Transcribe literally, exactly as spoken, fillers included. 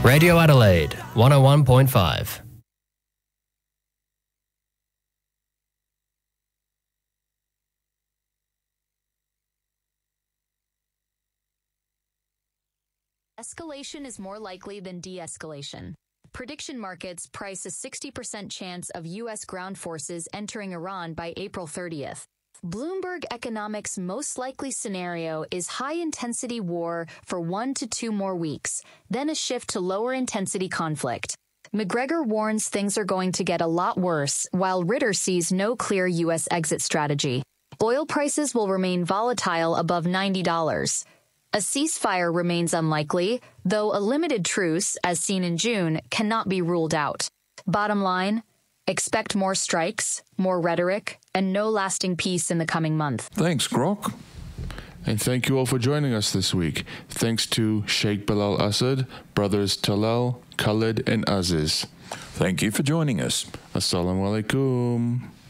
Radio Adelaide, one oh one point five. Escalation is more likely than de-escalation. Prediction markets price a sixty percent chance of U S ground forces entering Iran by April thirtieth. Bloomberg Economics' most likely scenario is high-intensity war for one to two more weeks, then a shift to lower-intensity conflict. McGregor warns things are going to get a lot worse, while Ritter sees no clear U S exit strategy. Oil prices will remain volatile above ninety dollars. A ceasefire remains unlikely, though a limited truce, as seen in June, cannot be ruled out. Bottom line, expect more strikes, more rhetoric, and no lasting peace in the coming month. Thanks, Grok. And thank you all for joining us this week. Thanks to Sheikh Bilal Asad, brothers Talal, Khalid, and Aziz. Thank you for joining us. Assalamu alaikum.